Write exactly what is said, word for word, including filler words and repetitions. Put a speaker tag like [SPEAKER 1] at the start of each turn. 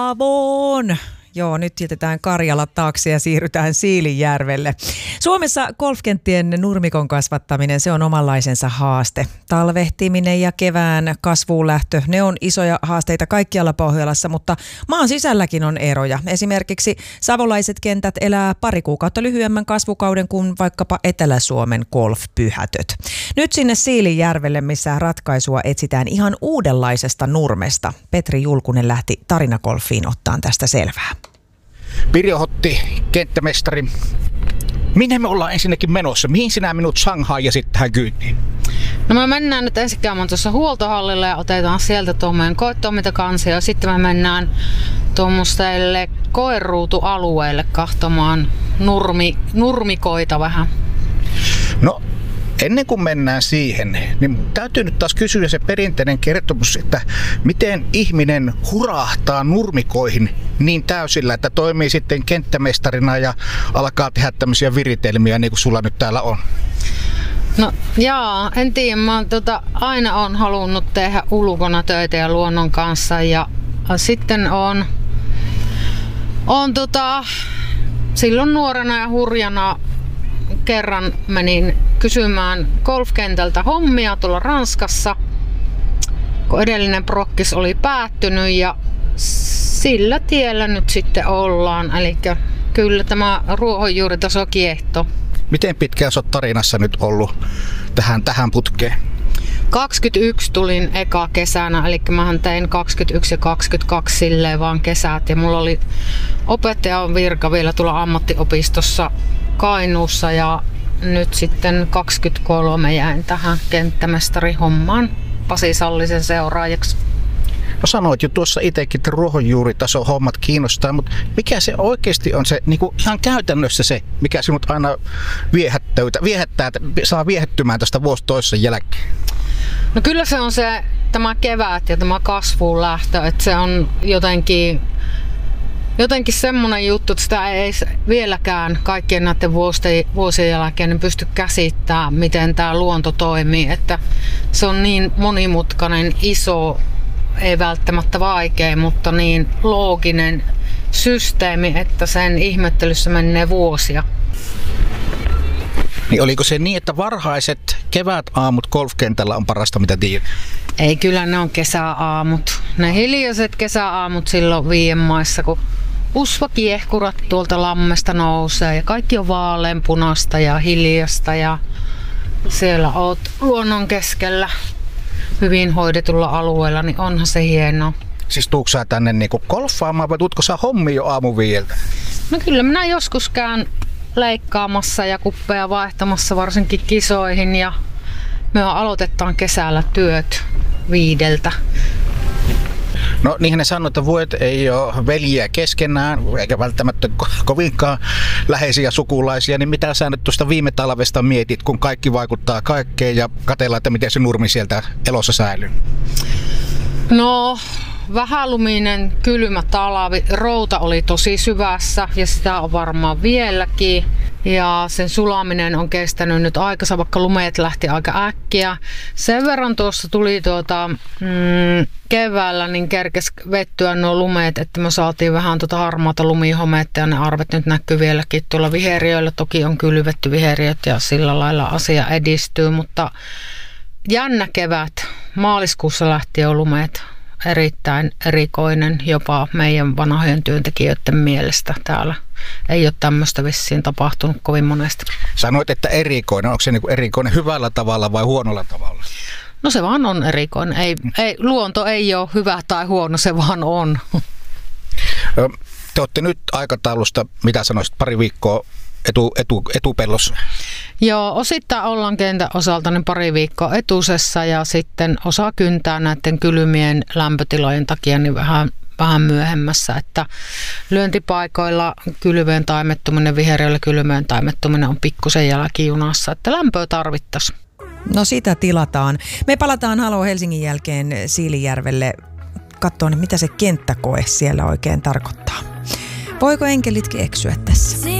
[SPEAKER 1] Savoon. Joo, nyt jätetään Karjala taakse ja siirrytään Siilinjärvelle. Suomessa golfkenttien nurmikon kasvattaminen, se on omanlaisensa haaste. Talvehtiminen ja kevään kasvuun lähtö, ne on isoja haasteita kaikkialla Pohjolassa, mutta maan sisälläkin on eroja. Esimerkiksi savolaiset kentät elää pari kuukautta lyhyemmän kasvukauden kuin vaikkapa Etelä-Suomen golfpyhätöt. Nyt sinne Siilinjärvelle, missä ratkaisua etsitään ihan uudenlaisesta nurmesta. Petri Julkunen lähti Tarinagolfiin ottaan tästä selvää.
[SPEAKER 2] Pirjo Hotti, kenttämestari. Minne me ollaan ensinnäkin menossa? Mihin sinä minut Shanghai ja sitten tähän kyytiin?
[SPEAKER 3] No me mennään nyt ensin käymään tuossa huoltohallilla ja otetaan sieltä tuo meidän koetoimintakansi ja sitten me mennään tuommoiselle koeruutualueelle kahtomaan nurmi, nurmikoita vähän.
[SPEAKER 2] No ennen kuin mennään siihen, niin täytyy nyt taas kysyä se perinteinen kertomus, että miten ihminen hurahtaa nurmikoihin niin täysillä, että toimii sitten kenttämestarina ja alkaa tehdä tämmöisiä viritelmiä niin kuin sulla nyt täällä on.
[SPEAKER 3] No jaa, en tiedä. Mä oon, tota, aina on halunnut tehdä ulkona töitä ja luonnon kanssa ja sitten on, on tota, silloin nuorena ja hurjana kerran menin kysymään golfkentältä hommia tuolla Ranskassa, kun edellinen prokkis oli päättynyt ja sillä tiellä nyt sitten ollaan. Eli kyllä tämä ruohonjuuritaso kiehtoo.
[SPEAKER 2] Miten pitkään sä oot Tarinassa nyt ollut tähän, tähän putkeen?
[SPEAKER 3] kaksikymmentäyksi tulin eka kesänä, eli mähän tein kaksikymmentäyksi ja kaksikymmentäkaksi silleen vaan kesät. Ja mulla oli opettajan virka vielä tuolla ammattiopistossa Kainuussa ja nyt sitten kaksikymmentäkolme jäin tähän kenttämestarihommaan Pasi Sallisen seuraajaksi.
[SPEAKER 2] No sanoit jo tuossa itsekin, että ruohonjuuritaso hommat kiinnostaa, mutta mikä se oikeasti on se niin kuin ihan käytännössä se, mikä sinut aina viehättää, viehättää saa viehättymään tästä vuosi toisen jälkeen?
[SPEAKER 3] No kyllä se on se tämä kevät ja tämä kasvuun lähtö, että se on jotenkin Jotenkin semmoinen juttu, että sitä ei vieläkään kaikkien näiden vuosien jälkeen niin pysty käsittämään, miten tämä luonto toimii. Että se on niin monimutkainen, iso, ei välttämättä vaikea, mutta niin looginen systeemi, että sen ihmettelyssä menee vuosia.
[SPEAKER 2] Niin oliko se niin, että varhaiset kevätaamut golfkentällä on parasta, mitä tiedät?
[SPEAKER 3] Ei, kyllä ne on kesäaamut. Ne hiljaiset kesäaamut silloin viien maissa, kun usvakiehkurat tuolta lammesta nousee ja kaikki on vaaleanpunasta ja hiljasta ja siellä oot luonnon keskellä hyvin hoidetulla alueella, niin onhan se hienoa.
[SPEAKER 2] Siis tuutko sä tänne niinku golfaamaan vai tuutko sä hommia jo aamuviieltä?
[SPEAKER 3] No kyllä minä joskus käyn leikkaamassa ja kuppeja vaihtamassa varsinkin kisoihin ja me aloitetaan kesällä työt viideltä.
[SPEAKER 2] No niinhän ne sanoo, että vuodet ei ole veljiä keskenään, eikä välttämättä ko- kovinkaan läheisiä sukulaisia, niin mitä sä nyt tuosta viime talvesta mietit, kun kaikki vaikuttaa kaikkeen ja katsellaan, että miten se nurmi sieltä elossa säilyy?
[SPEAKER 3] No vähäluminen kylmä talvi, routa oli tosi syvässä ja sitä on varmaan vieläkin. Ja sen sulaminen on kestänyt nyt aikansa, vaikka lumeet lähti aika äkkiä. Sen verran tuossa tuli tuota, mm, keväällä, niin kerkes vettyä nuo lumeet, että me saatiin vähän tuota harmaata lumihometta ja ne arvet nyt näkyy vieläkin tuolla viheriöillä. Toki on kylvetty viheriöt ja sillä lailla asia edistyy, mutta jännä kevät. Maaliskuussa lähti jo lumeet. Erittäin erikoinen jopa meidän vanhojen työntekijöiden mielestä täällä. Ei ole tämmöistä vissiin tapahtunut kovin monesti.
[SPEAKER 2] Sanoit, että erikoinen. Onko se niin kuin erikoinen hyvällä tavalla vai huonolla tavalla?
[SPEAKER 3] No se vaan on erikoinen. Ei, ei, luonto ei ole hyvä tai huono, se vaan on.
[SPEAKER 2] Te olette nyt aikataulusta, mitä sanoisit, pari viikkoa etu, etu, etupellossa?
[SPEAKER 3] Joo, osittain ollaan kentän osalta niin pari viikkoa etusessa ja sitten osa kyntää näiden kylmien lämpötilojen takia niin vähän, vähän myöhemmässä. Että lyöntipaikoilla kylmeen taimettuminen, viheriöllä kylmeen taimettuminen on pikkusen jälkijunassa, että lämpöä tarvittaisiin.
[SPEAKER 1] No sitä tilataan. Me palataan Halo Helsingin jälkeen Siilinjärvelle katsomaan, mitä se kenttäkoe siellä oikein tarkoittaa. Voiko enkelitkin eksyä tässä?